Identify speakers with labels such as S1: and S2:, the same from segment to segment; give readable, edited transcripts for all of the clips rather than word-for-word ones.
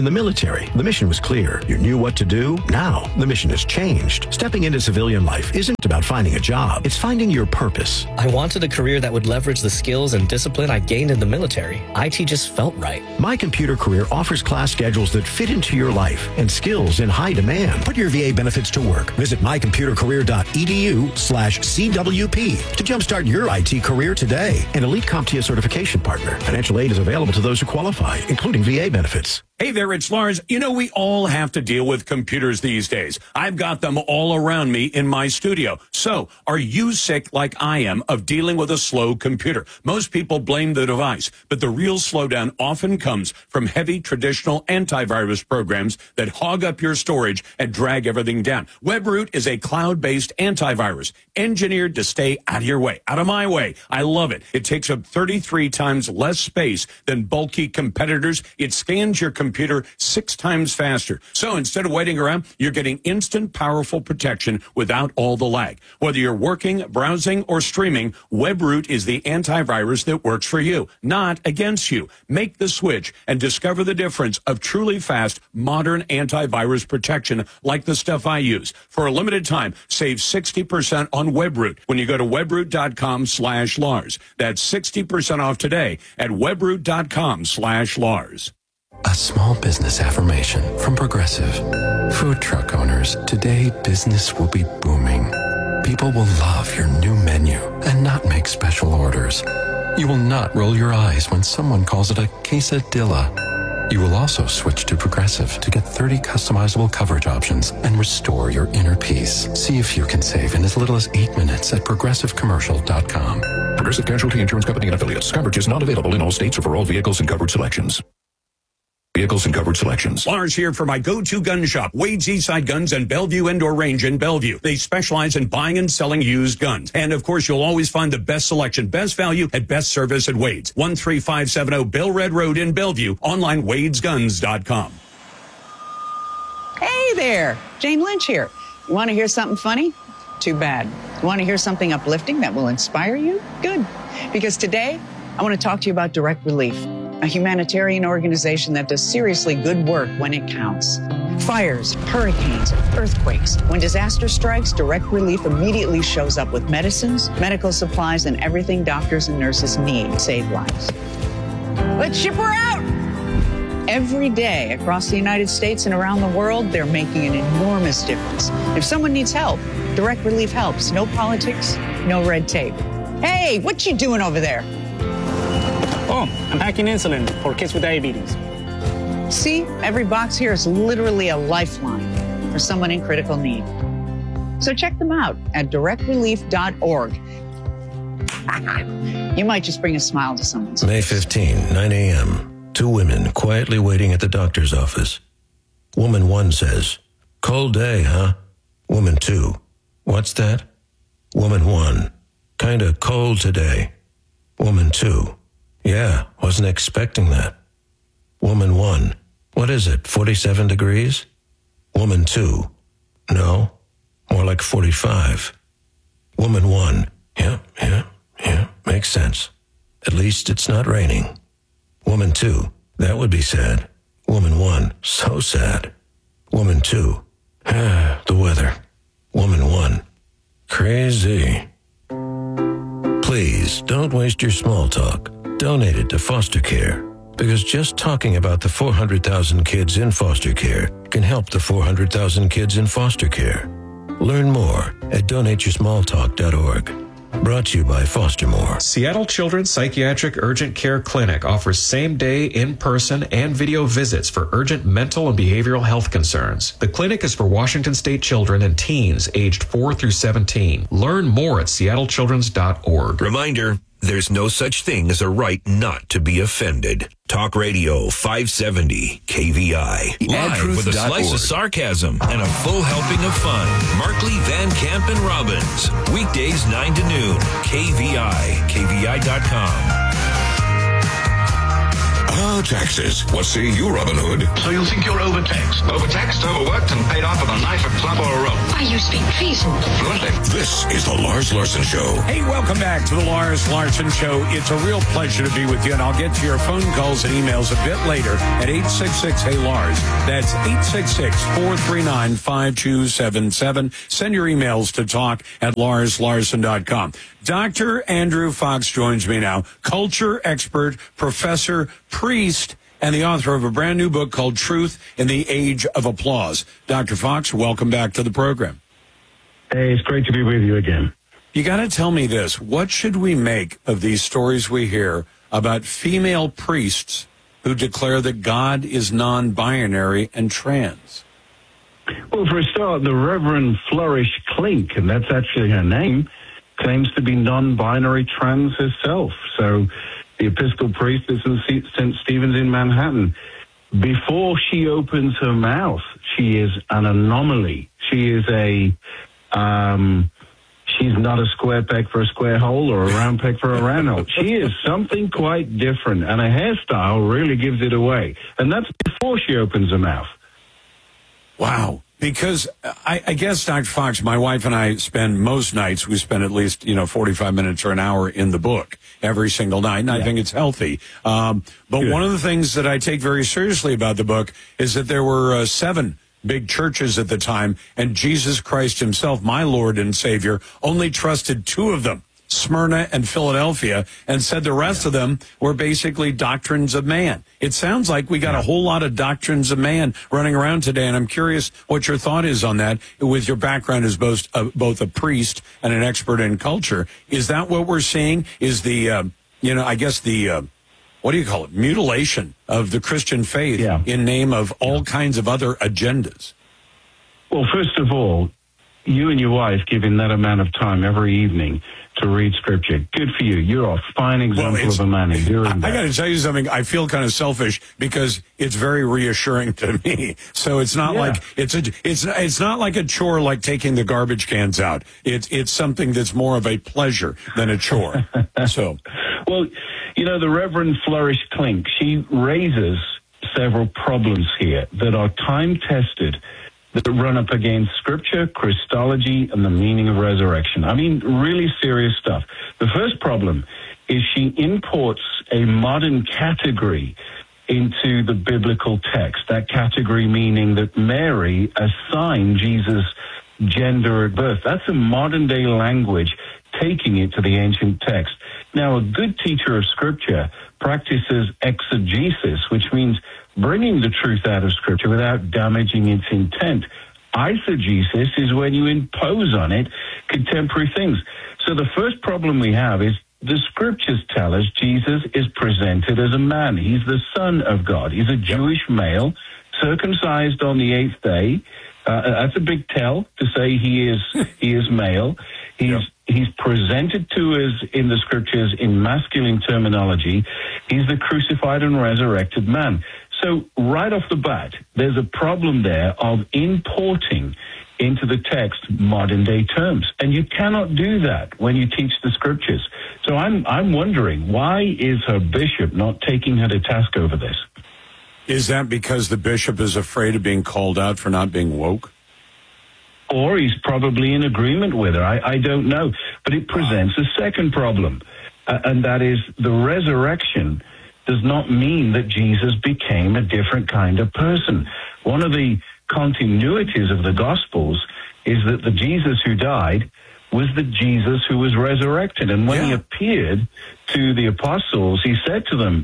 S1: In the military, the mission was clear. You knew what to do. Now, the mission has changed. Stepping into civilian life isn't about finding a job. It's finding your purpose.
S2: I wanted a career that would leverage the skills and discipline I gained in the military. IT just felt right.
S1: My Computer Career offers class schedules that fit into your life and skills in high demand. Put your VA benefits to work. Visit mycomputercareer.edu/CWP to jumpstart your IT career today. An elite CompTIA certification partner. Financial aid is available to those who qualify, including VA benefits.
S3: Hey there, it's Lars. You know, we all have to deal with computers these days. I've got them all around me in my studio. So, are you sick like I am of dealing with a slow computer? Most people blame the device, but the real slowdown often comes from heavy traditional antivirus programs that hog up your storage and drag everything down. WebRoot is a cloud-based antivirus engineered to stay out of your way, out of my way. I love it. It takes up 33 times less space than bulky competitors. It scans your computer 6 times faster. So instead of waiting around, you're getting instant, powerful protection without all the lag. Whether you're working, browsing, or streaming, WebRoot is the antivirus that works for you, not against you. Make the switch and discover the difference of truly fast, modern antivirus protection like the stuff I use. For a limited time, save 60% on WebRoot when you go to webroot.com/Lars. That's 60% off today at webroot.com/Lars.
S4: A small business affirmation from Progressive. Food truck owners, today business will be booming. People will love your new menu and not make special orders. You will not roll your eyes when someone calls it a quesadilla. You will also switch to Progressive to get 30 customizable coverage options and restore your inner peace. See if you can save in as little as 8 minutes at progressivecommercial.com.
S5: Progressive Casualty Insurance Company and Affiliates. Coverage is not available in all states or for all vehicles and coverage selections. Vehicles and coverage selections.
S3: Lars here for my go-to gun shop, Wade's Eastside Guns and Bellevue Indoor Range in Bellevue. They specialize in buying and selling used guns. And of course, you'll always find the best selection, best value, and best service at Wade's. 13570 Bill Red Road in Bellevue. Online, wadesguns.com.
S6: Hey there, Jane Lynch here. You want to hear something funny? Too bad. You want to hear something uplifting that will inspire you? Good. Because today, I want to talk to you about Direct Relief, a humanitarian organization that does seriously good work when it counts. Fires, hurricanes, earthquakes. When disaster strikes, Direct Relief immediately shows up with medicines, medical supplies, and everything doctors and nurses need to save lives. Let's ship her out! Every day across the United States and around the world, they're making an enormous difference. If someone needs help, Direct Relief helps. No politics, no red tape. Hey, what you doing over there?
S7: Oh, I'm packing insulin for kids with diabetes.
S6: See, every box here is literally a lifeline for someone in critical need. So check them out at directrelief.org. You might just bring a smile to someone's
S8: May 15, 9 a.m. 2 women quietly waiting at the doctor's office. Woman 1 says, "Cold day, huh?" Woman 2, "What's that?" Woman 1, "Kinda cold today." Woman 2, "Yeah, wasn't expecting that." Woman 1, "What is it, 47 degrees?" Woman 2, "No, more like 45. Woman 1, yeah, makes sense. At least it's not raining." Woman 2, "That would be sad." Woman 1, "So sad." Woman 2, "The weather." Woman 1, "Crazy." Please don't waste your small talk. Donate it to foster care, because just talking about the 400,000 kids in foster care can help the 400,000 kids in foster care. Learn more at donateyoursmalltalk.org. Brought to you by Fostermore.
S9: Seattle Children's Psychiatric Urgent Care Clinic offers same-day, in-person, and video visits for urgent mental and behavioral health concerns. The clinic is for Washington State children and teens aged 4 through 17. Learn more at seattlechildrens.org.
S10: Reminder, there's no such thing as a right not to be offended. Talk Radio 570 KVI. Live with a slice of sarcasm and a full helping of fun. Markley, Van Camp, and Robbins. Weekdays 9 to noon. KVI. KVI.com.
S11: Taxes. What say you, Robin Hood?
S12: So you think you're overtaxed?
S11: Overtaxed, overworked, and paid off with a knife, a club, or a rope.
S12: Why, you speak treason.
S11: Fluently. This is the Lars Larson Show.
S3: Hey, welcome back to the Lars Larson Show. It's a real pleasure to be with you, and I'll get to your phone calls and emails a bit later at 866-HEY-LARS. That's 866-439-5277. Send your emails to talk@larslarson.com. Dr. Andrew Fox joins me now, culture expert, professor, priest, and the author of a brand new book called Truth in the Age of Applause. Dr. Fox, welcome back to the program.
S13: Hey, it's great to be with you again.
S3: You got to tell me this. What should we make of these stories we hear about female priests who declare that God is non-binary and trans?
S13: Well, for a start, the Reverend Flourish Klink, and that's actually her name, claims to be non-binary trans herself. So the Episcopal priest at St. Stephen's in Manhattan, before she opens her mouth, she is an anomaly. She is she's not a square peg for a square hole or a round peg for a round hole. She is something quite different, and her hairstyle really gives it away. And that's before she opens her mouth.
S3: Wow. Because I guess, Dr. Fox, my wife and I spend most nights, we spend at least, 45 minutes or an hour in the book every single night, and I think it's healthy. But one of the things that I take very seriously about the book is that there were 7 big churches at the time, and Jesus Christ himself, my Lord and Savior, only trusted 2 of them, Smyrna and Philadelphia, and said the rest of them were basically doctrines of man. It sounds like we got a whole lot of doctrines of man running around today, and I'm curious what your thought is on that with your background as both a priest and an expert in culture. Is that what we're seeing? Is the, what do you call it, mutilation of the Christian faith in name of all kinds of other agendas?
S13: Well, first of all, you and your wife giving that amount of time every evening to read Scripture. Good for you. You're a fine example of a man enduring that.
S3: I got to tell you something. I feel kind of selfish because it's very reassuring to me. So it's not like it's not like a chore like taking the garbage cans out. It's something that's more of a pleasure than a chore. So,
S13: well, the Reverend Flourish Klink, she raises several problems here that are time-tested, that run up against Scripture, Christology, and the meaning of resurrection. I mean, really serious stuff. The first problem is she imports a modern category into the biblical text. That category meaning that Mary assigned Jesus' gender at birth. That's a modern-day language, taking it to the ancient text. Now, a good teacher of Scripture practices exegesis, which means bringing the truth out of Scripture without damaging its intent. Eisegesis is when you impose on it contemporary things. So the first problem we have is the Scriptures tell us Jesus is presented as a man. He's the Son of God. He's a Jewish male, circumcised on the 8th day. That's a big tell to say he is male. He's presented to us in the Scriptures in masculine terminology. He's the crucified and resurrected man. So right off the bat, there's a problem there of importing into the text modern-day terms. And you cannot do that when you teach the Scriptures. So I'm wondering, why is her bishop not taking her to task over this?
S3: Is that because the bishop is afraid of being called out for not being woke?
S13: Or he's probably in agreement with her. I don't know. But it presents a second problem, and that is the resurrection does not mean that Jesus became a different kind of person. One of the continuities of the Gospels is that the Jesus who died was the Jesus who was resurrected. And when he appeared to the apostles, he said to them,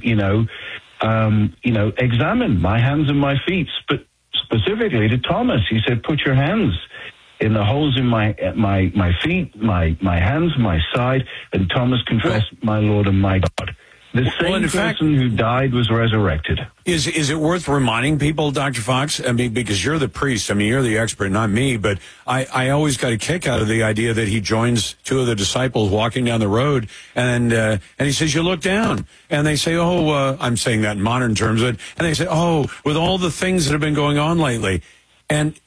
S13: examine my hands and my feet. But specifically to Thomas, he said, put your hands in the holes in my feet, my hands, my side. And Thomas confessed, my Lord and my God. The same person who died was resurrected.
S3: Is it worth reminding people, Dr. Fox? I mean, because you're the priest. I mean, you're the expert, not me. But I always got a kick out of the idea that he joins 2 of the disciples walking down the road, and he says, "You look down," and they say, I'm saying that in modern terms, and they say, "Oh, with all the things that have been going on lately," and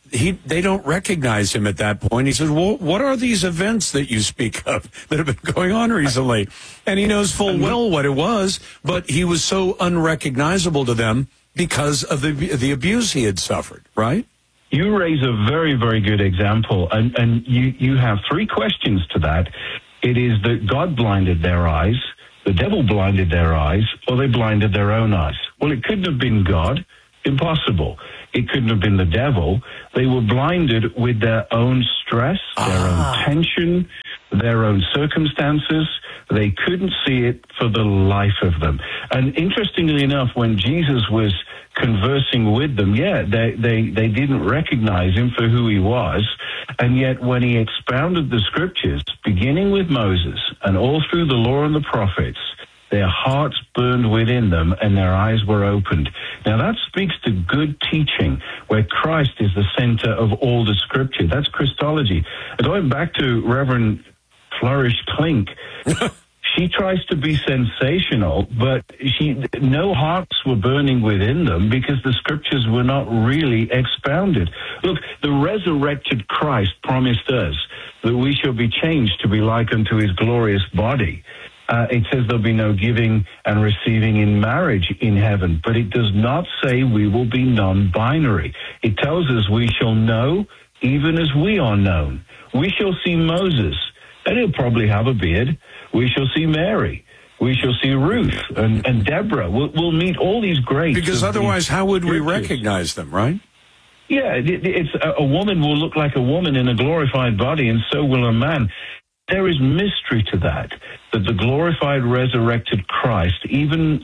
S3: they don't recognize him at that point. He says, well, what are these events that you speak of that have been going on recently? And he knows full well what it was, but he was so unrecognizable to them because of the abuse he had suffered, right?
S13: You raise a very, very good example, and you have three questions to that. It is that God blinded their eyes, the devil blinded their eyes, or they blinded their own eyes. Well, it couldn't have been God. Impossible. It couldn't have been the devil. They were blinded with their own stress, their own tension, their own circumstances. They couldn't see it for the life of them. And interestingly enough, when Jesus was conversing with them, they didn't recognize him for who he was. And yet when he expounded the scriptures, beginning with Moses and all through the law and the prophets, their hearts burned within them and their eyes were opened. Now that speaks to good teaching, where Christ is the center of all the scripture. That's Christology. Going back to Reverend Flourish Klink, she tries to be sensational, but no hearts were burning within them because the scriptures were not really expounded. Look, the resurrected Christ promised us that we shall be changed to be like unto his glorious body. It says there'll be no giving and receiving in marriage in heaven, but it does not say we will be non-binary. It tells us we shall know even as we are known. We shall see Moses, and he'll probably have a beard. We shall see Mary. We shall see Ruth and Deborah. We'll meet all these greats.
S3: Because otherwise, how would we recognize them, right?
S13: Yeah, it's a woman will look like a woman in a glorified body, and so will a man. There is mystery to that the glorified, resurrected Christ, even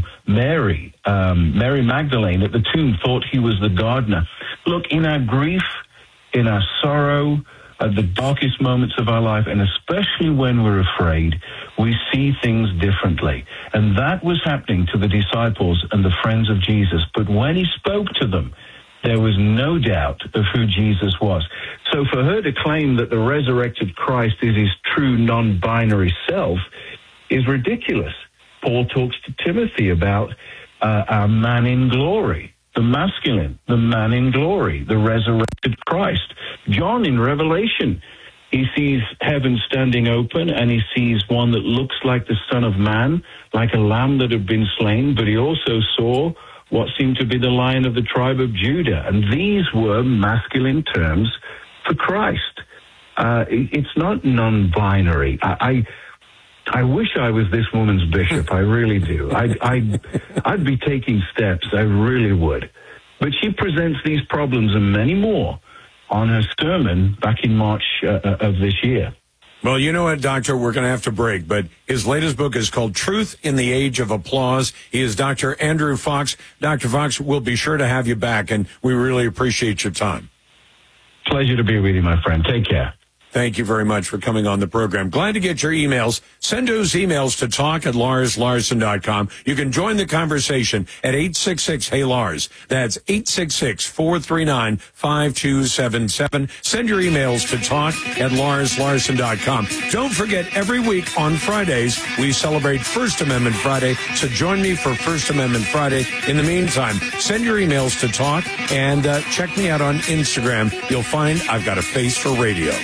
S13: Mary Magdalene at the tomb thought he was the gardener. Look, in our grief, in our sorrow, at the darkest moments of our life, and especially when we're afraid, we see things differently. And that was happening to the disciples and the friends of Jesus. But when he spoke to them, there was no doubt of who Jesus was. So for her to claim that the resurrected Christ is his true non-binary self is ridiculous. Paul talks to Timothy about our man in glory, the masculine, the man in glory, the resurrected Christ. John in Revelation, he sees heaven standing open, and he sees one that looks like the Son of Man, like a lamb that had been slain, but he also saw what seemed to be the Lion of the tribe of Judah. And these were masculine terms for Christ. It's not non-binary. I wish I was this woman's bishop. I really do. I'd be taking steps. I really would. But she presents these problems and many more on her sermon back in March of this year.
S3: Well, you know what, Doctor, we're going to have to break, but his latest book is called Truth in the Age of Applause. He is Dr. Andrew Fox. Dr. Fox, we'll be sure to have you back, and we really appreciate your time.
S13: Pleasure to be with you, my friend. Take care.
S3: Thank you very much for coming on the program. Glad to get your emails. Send those emails to talk@LarsLarson.com. You can join the conversation at 866-HEY-LARS. That's 866-439-5277. Send your emails to talk@LarsLarson.com. Don't forget, every week on Fridays, we celebrate First Amendment Friday, so join me for First Amendment Friday. In the meantime, send your emails to talk, and check me out on Instagram. You'll find I've got a face for radio.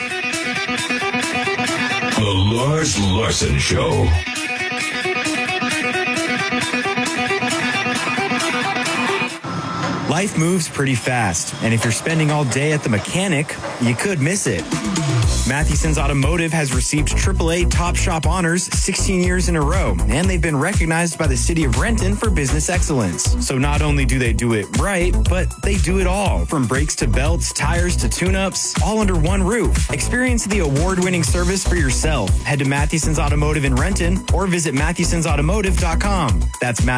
S11: The Lars Larson Show.
S14: Life moves pretty fast, and if you're spending all day at the mechanic, you could miss it. Matheson's Automotive has received AAA Top Shop honors 16 years in a row, and they've been recognized by the city of Renton for business excellence. So not only do they do it right, but they do it all, from brakes to belts, tires to tune-ups, all under one roof. Experience the award-winning service for yourself. Head to Matheson's Automotive in Renton or visit mathesonsautomotive.com. That's